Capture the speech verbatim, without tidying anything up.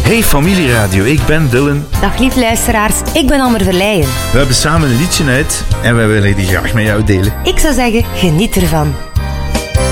Hey Familieradio, ik ben Dylan. Dag lief luisteraars, ik ben Amber Verleijen. We hebben samen een liedje uit en wij willen die graag met jou delen. Ik zou zeggen, geniet ervan.